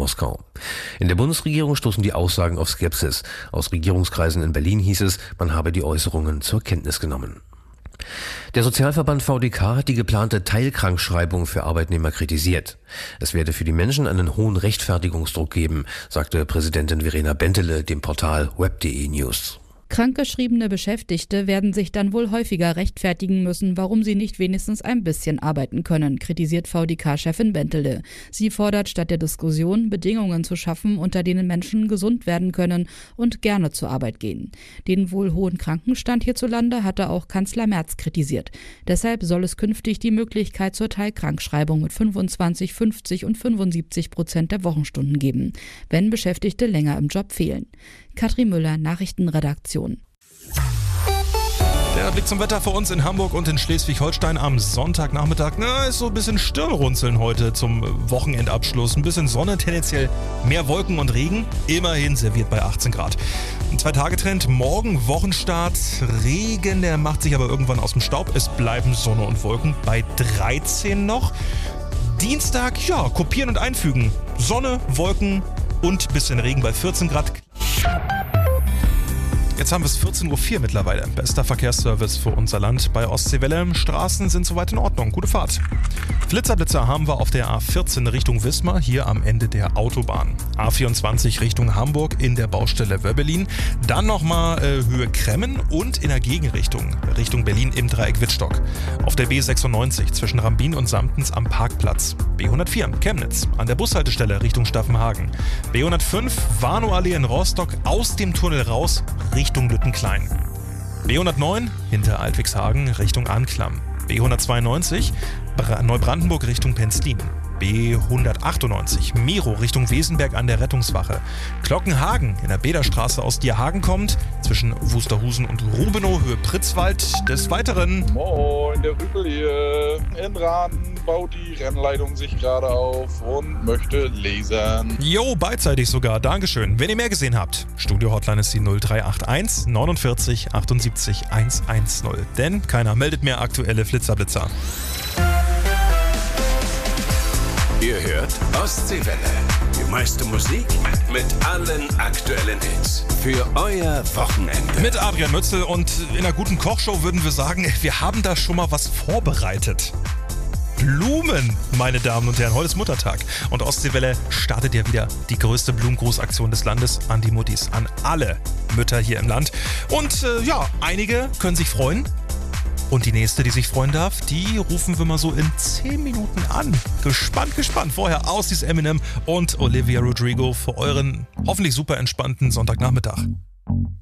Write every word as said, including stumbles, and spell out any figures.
Moskau. In der Bundesregierung stoßen die Aussagen auf Skepsis. Aus Regierungskreisen in Berlin hieß es, man habe die Äußerungen zur Kenntnis genommen. Der Sozialverband V D K hat die geplante Teilkrankschreibung für Arbeitnehmer kritisiert. Es werde für die Menschen einen hohen Rechtfertigungsdruck geben, sagte Präsidentin Verena Bentele dem Portal web punkt de News. Krankgeschriebene Beschäftigte werden sich dann wohl häufiger rechtfertigen müssen, warum sie nicht wenigstens ein bisschen arbeiten können, kritisiert V D K-Chefin Bentele. Sie fordert statt der Diskussion, Bedingungen zu schaffen, unter denen Menschen gesund werden können und gerne zur Arbeit gehen. Den wohl hohen Krankenstand hierzulande hatte auch Kanzler Merz kritisiert. Deshalb soll es künftig die Möglichkeit zur Teilkrankschreibung mit fünfundzwanzig, fünfzig und fünfundsiebzig Prozent der Wochenstunden geben, wenn Beschäftigte länger im Job fehlen. Katrin Müller, Nachrichtenredaktion. Der Blick zum Wetter für uns in Hamburg und in Schleswig-Holstein am Sonntagnachmittag. Na, ist so ein bisschen Stirnrunzeln heute zum Wochenendabschluss. Ein bisschen Sonne, tendenziell mehr Wolken und Regen. Immerhin serviert bei achtzehn Grad. Ein Zwei-Tage-Trend, morgen Wochenstart. Regen, der macht sich aber irgendwann aus dem Staub. Es bleiben Sonne und Wolken bei dreizehn noch. Dienstag, ja, kopieren und einfügen. Sonne, Wolken und bisschen Regen bei vierzehn Grad. Jetzt haben wir es vierzehn Uhr vier mittlerweile. Bester Verkehrsservice für unser Land bei Ostseewelle. Straßen sind soweit in Ordnung. Gute Fahrt. Flitzer-Blitzer haben wir auf der A vierzehn Richtung Wismar, hier am Ende der Autobahn. A vierundzwanzig Richtung Hamburg in der Baustelle Wöbbelin. Dann nochmal äh, Höhe Kremmen und in der Gegenrichtung, Richtung Berlin im Dreieck Wittstock. Auf der B sechsundneunzig zwischen Rambin und Samtens am Parkplatz. B hundertvier Chemnitz an der Bushaltestelle Richtung Staffenhagen. B hundertfünf Warnow-Allee in Rostock aus dem Tunnel raus Richtung Lüttenklein. B hundertneun hinter Altwigshagen Richtung Anklam. B hundertzweiundneunzig Bra- Neubrandenburg Richtung Penzlin. B hundertachtundneunzig Miro Richtung Wesenberg an der Rettungswache. Glockenhagen in der Bäderstraße aus Dierhagen kommt, zwischen Wusterhusen und Rubenow, Höhe Pritzwald. Des Weiteren... Moin, der Rüppel hier. In Rahden baut die Rennleitung sich gerade auf und möchte lasern. Jo, beidseitig sogar. Dankeschön. Wenn ihr mehr gesehen habt, Studio-Hotline ist die null drei acht eins neunundvierzig achtundsiebzig hundertzehn. Denn keiner meldet mehr aktuelle Flitzerblitzer. Ihr hört Ostseewelle. Die meiste Musik mit allen aktuellen Hits. Für euer Wochenende. Mit Adrian Mützel und in einer guten Kochshow würden wir sagen, wir haben da schon mal was vorbereitet. Blumen, meine Damen und Herren. Heute ist Muttertag und Ostseewelle startet ja wieder die größte Blumengrußaktion des Landes an die Muttis, an alle Mütter hier im Land. Und äh, ja, einige können sich freuen. Und die nächste, die sich freuen darf, die rufen wir mal so in zehn Minuten an. Gespannt, gespannt. Vorher Aussies Eminem und Olivia Rodrigo für euren hoffentlich super entspannten Sonntagnachmittag.